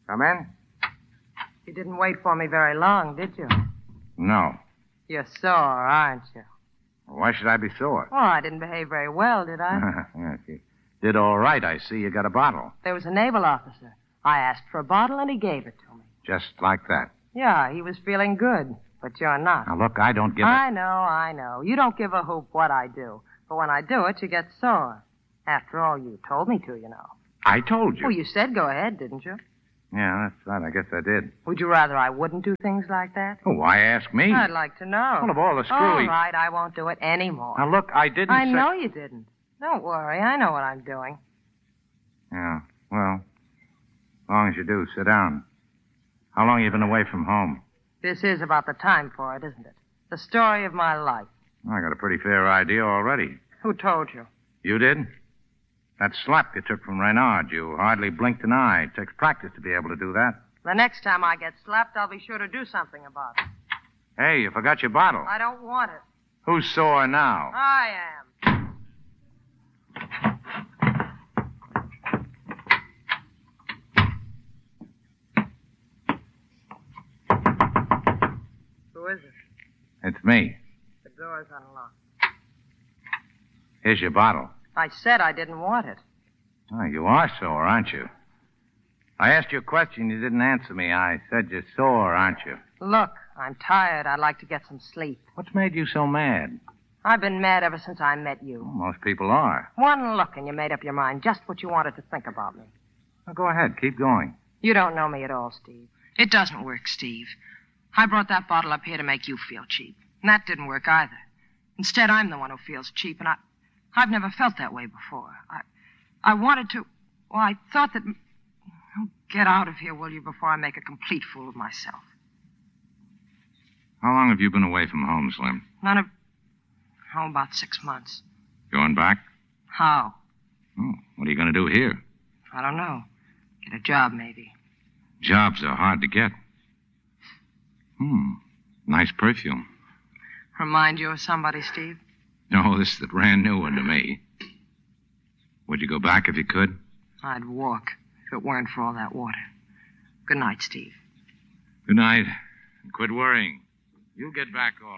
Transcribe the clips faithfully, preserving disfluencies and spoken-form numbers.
Come in? You didn't wait for me very long, did you? No. You're sore, aren't you? Why should I be sore? Well, I didn't behave very well, did I? Yes, you did all right. I see you got a bottle. There was a naval officer. I asked for a bottle, and he gave it to me. Just like that. Yeah, he was feeling good, but you're not. Now, look, I don't give a... I know, I know. You don't give a hoop what I do. But when I do it, you get sore. After all, you told me to, you know. I told you. Well, you said go ahead, didn't you? Yeah, that's right. I guess I did. Would you rather I wouldn't do things like that? Oh, why ask me? I'd like to know. Well, of all the screwy... All right, I won't do it anymore. Now, look, I didn't I say... know you didn't. Don't worry. I know what I'm doing. Yeah, well, as long as you do, sit down. How long have you been away from home? This is about the time for it, isn't it? The story of my life. I got a pretty fair idea already. Who told you? You did? That slap you took from Reynard, you hardly blinked an eye. It takes practice to be able to do that. The next time I get slapped, I'll be sure to do something about it. Hey, you forgot your bottle. I don't want it. Who's sore now? I am. Who is it? It's me. The door's unlocked. Here's your bottle. I said I didn't want it. Oh, you are sore, aren't you? I asked you a question. You didn't answer me. I said you're sore, aren't you? Look, I'm tired. I'd like to get some sleep. What's made you so mad? I've been mad ever since I met you. Well, most people are. One look and you made up your mind just what you wanted to think about me. Well, go ahead. Keep going. You don't know me at all, Steve. It doesn't work, Steve. I brought that bottle up here to make you feel cheap. And that didn't work either. Instead, I'm the one who feels cheap, and I, I've never felt that way before. I, I wanted to... Well, I thought that... Oh, get out of here, will you, before I make a complete fool of myself. How long have you been away from home, Slim? None of... Oh, about six months. Going back? How? Oh, what are you going to do here? I don't know. Get a job, maybe. Jobs are hard to get. Hmm. Nice perfume. Remind you of somebody, Steve? No, this is a brand new one to me. Would you go back if you could? I'd walk if it weren't for all that water. Good night, Steve. Good night. And quit worrying. You'll get back all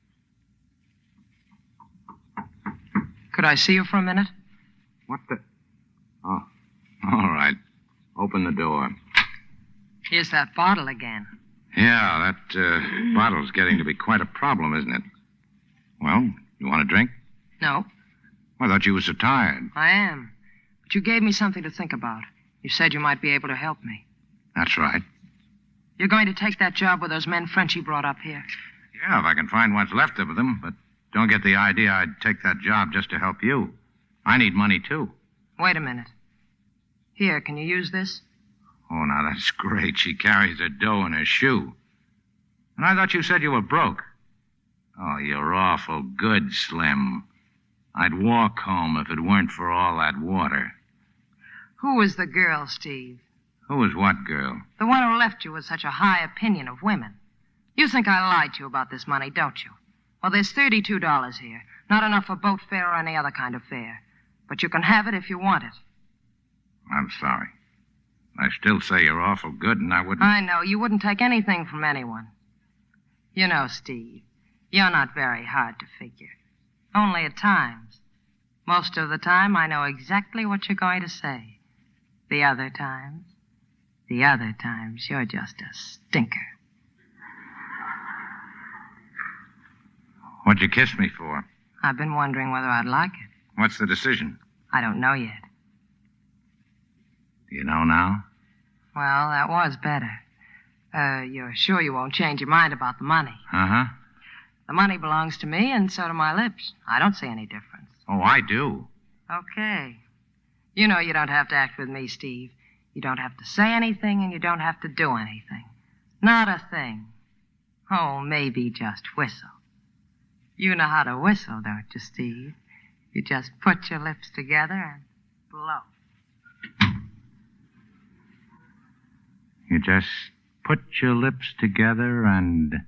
right. Could I see you for a minute? What the... Oh, all right. Open the door. Here's that bottle again. Yeah, that uh, bottle's getting to be quite a problem, isn't it? Well, you want a drink? No. I thought you were so tired. I am. But you gave me something to think about. You said you might be able to help me. That's right. You're going to take that job with those men Frenchie brought up here? Yeah, if I can find what's left of them, but don't get the idea I'd take that job just to help you. I need money, too. Wait a minute. Here, can you use this? Oh, now, that's great. She carries her dough in her shoe. And I thought you said you were broke. Oh, you're awful good, Slim. I'd walk home if it weren't for all that water. Who was the girl, Steve? Who was what girl? The one who left you with such a high opinion of women. You think I lied to you about this money, don't you? Well, there's thirty-two dollars here. Not enough for boat fare or any other kind of fare. But you can have it if you want it. I'm sorry. I still say you're awful good, and I wouldn't... I know. You wouldn't take anything from anyone. You know, Steve, you're not very hard to figure. Only at times. Most of the time, I know exactly what you're going to say. The other times... The other times, you're just a stinker. What'd you kiss me for? I've been wondering whether I'd like it. What's the decision? I don't know yet. Do you know now? Well, that was better. Uh, you're sure you won't change your mind about the money? Uh-huh. The money belongs to me, and so do my lips. I don't see any difference. Oh, I do. Okay. You know you don't have to act with me, Steve. You don't have to say anything, and you don't have to do anything. Not a thing. Oh, maybe just whistle. You know how to whistle, don't you, Steve? You just put your lips together and blow. You just put your lips together and...